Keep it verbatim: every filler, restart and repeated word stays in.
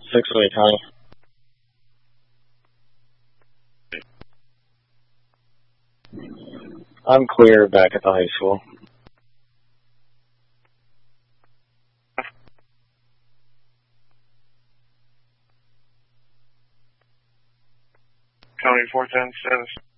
six oh eight County. I'm clear back at the high school. County four ten status.